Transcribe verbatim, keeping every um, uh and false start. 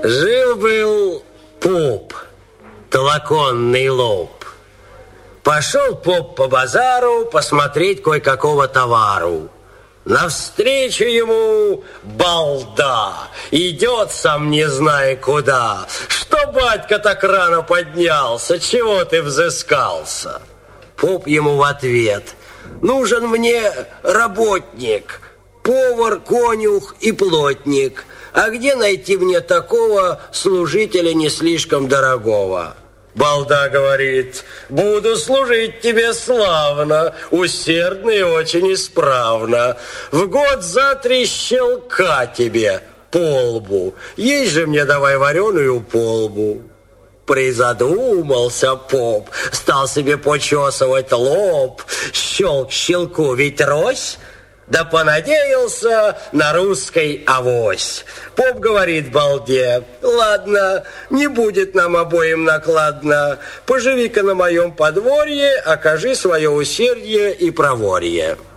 Жил-был поп, толоконный лоб. Пошел поп по базару посмотреть кое-какого товару. Навстречу ему балда, идет сам не зная куда. Что, батька, так рано поднялся, чего ты взыскался? Поп ему в ответ: нужен мне работник, повар, конюх и плотник. А где найти мне такого служителя не слишком дорогого? Балда говорит: буду служить тебе славно, усердно и очень исправно. В год за три щелка тебе по лбу. Есть же мне давай вареную полбу. Призадумался поп, стал себе почесывать лоб. Щелк щелку ведь рось. Да понадеялся на русской авось. Поп говорит балде: ладно, не будет нам обоим накладно. Поживи-ка на моем подворье, окажи свое усердие и проворье.